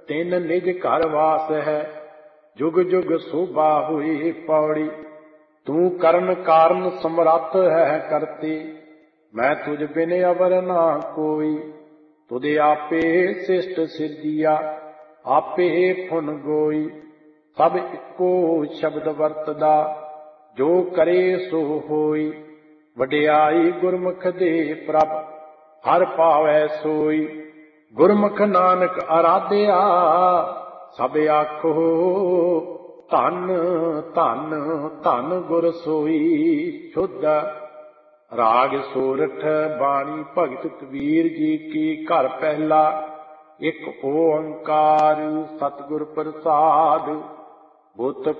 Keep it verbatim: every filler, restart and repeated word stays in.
ਤਿਨ ਨਿਜ ਘਰ ਵਾਸ ਹੈ। ਜੁਗ ਜੁਗ ਸੋਭਾ ਹੋਈ ਪੌੜੀ। ਤੂੰ ਕਰਨ ਕਾਰਨ ਸਮਰੱਥ ਹੈ ਕਰਤੀ। ਮੈਂ ਤੁਝ ਬਿਨ ਅਵਰ ਨਾ ਕੋਈ। ਤੁਧ ਆਪੇ ਸਿਸ਼ਟ ਸਿਰਜੀਆ ਆਪੇ ਫੁਨ ਗੋਈ। ਸਭ ਇੱਕੋ ਸ਼ਬਦ ਵਰਤਦਾ ਜੋ ਕਰੇ ਸੋ ਹੋਈ। ਵਡਿਆਈ ਗੁਰਮੁਖ ਦੇ ਪ੍ਰਭ ਹਰ ਪਾਵੈ ਸੋਈ। ਗੁਰਮੁਖ ਨਾਨਕ ਅਰਾਧਿਆ ਸਭ ਆਖੋ ਧੰਨ ਧੰਨ ਧੰਨ ਗੁਰ ਸੋਈ। ਸ਼ੁੱਧ ਰਾਗ ਸੋਰਠ ਬਾਣੀ ਭਗਤ ਕਬੀਰ ਜੀ ਕੀ। ਘਰ ਪਹਿਲਾ ਇੱਕ ਓੰਕਾਰ ਸਤਿਗੁਰ ਪ੍ਰਸਾਦਿ। ਬੁੱਤ